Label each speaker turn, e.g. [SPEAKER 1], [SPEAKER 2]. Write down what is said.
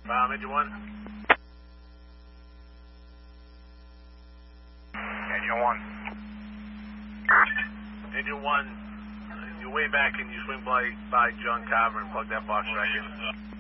[SPEAKER 1] Engine 1.
[SPEAKER 2] Engine 1.
[SPEAKER 1] Engine 1, your way back and you swing by John Carver and plug that box back in.